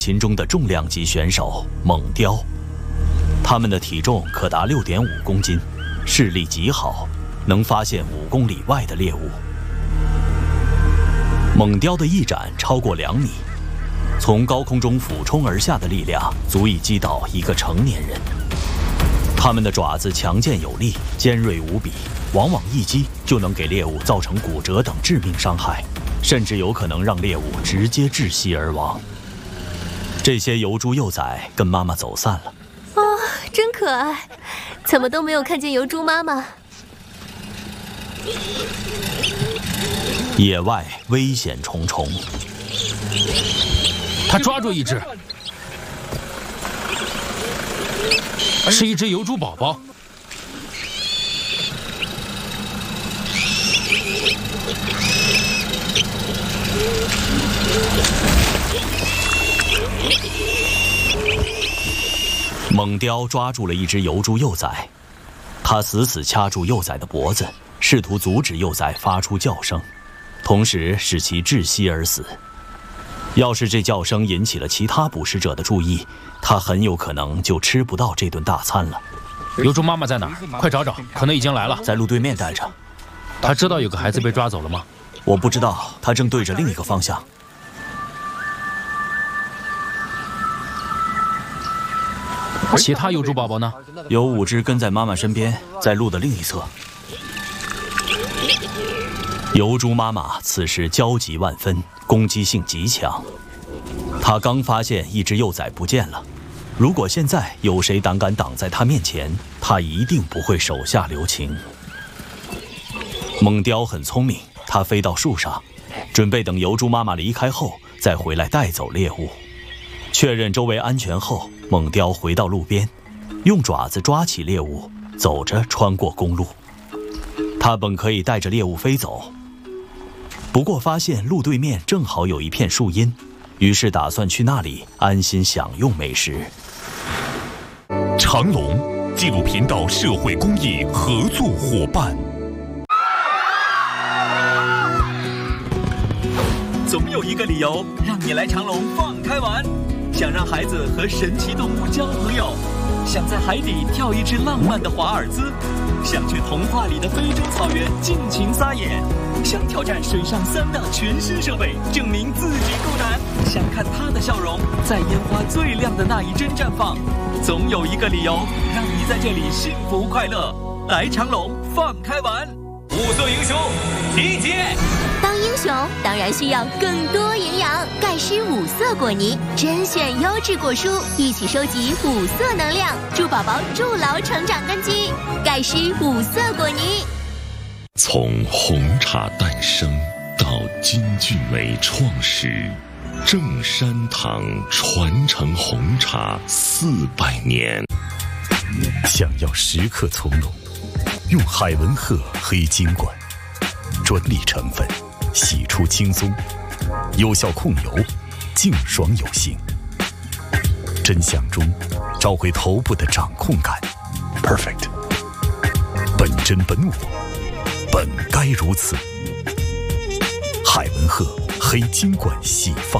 秦中的重量级选手猛雕，他们的体重可达6.5公斤，视力极好，能发现5公里外的猎物。猛雕的翼展超过2米，从高空中俯冲而下的力量足以击倒一个成年人。它们的爪子强健有力，尖锐无比，往往一击就能给猎物造成骨折等致命伤害，甚至有可能让猎物直接窒息而亡。这些疣猪幼崽跟妈妈走散了。 哦，真可爱，怎么都没有看见疣猪妈妈。 野外危险重重。 他抓住一只，是一只疣猪宝宝。 猛雕抓住了一只疣猪幼崽，他死死掐住幼崽的脖子，试图阻止幼崽发出叫声，同时使其窒息而死。要是这叫声引起了其他捕食者的注意，他很有可能就吃不到这顿大餐了。 疣猪妈妈在哪儿？快找找，可能已经来了。 在路对面待着。 他知道有个孩子被抓走了吗？ 我不知道，他正对着另一个方向。 其他疣猪宝宝呢？ 有5只跟在妈妈身边，在路的另一侧。疣猪妈妈此时焦急万分，攻击性极强。她刚发现一只幼崽不见了，如果现在有谁胆敢挡在她面前，她一定不会手下留情。猛雕很聪明，它飞到树上，准备等疣猪妈妈离开后再回来带走猎物。确认周围安全后，猛雕回到路边，用爪子抓起猎物，走着穿过公路。他本可以带着猎物飞走，不过发现路对面正好有一片树荫，于是打算去那里安心享用美食。 长隆纪录频道社会公益合作伙伴。 总有一个理由让你来长隆放开玩，想让孩子和神奇动物交朋友，想在海底跳一支浪漫的华尔兹，想去童话里的非洲草原尽情撒野，想挑战水上3大全新设备，证明自己够胆，想看他的笑容在烟花最亮的那一帧绽放。总有一个理由让你在这里幸福快乐。来长隆放开玩，5色英雄集结。 当英雄当然需要更多营养，钙湿5色果泥，甄选优质果蔬，一起收集5色能量，助宝宝筑牢成长根基。钙湿5色果泥。 从红茶诞生到金骏眉创始，正山堂传承红茶400年。想要时刻从容，用海文鹤黑金管，专利成分，洗出轻松，有效控油，净爽有型。真相中找回头部的掌控感 ，perfect。本真本我，本该如此。海文鹤黑金管洗发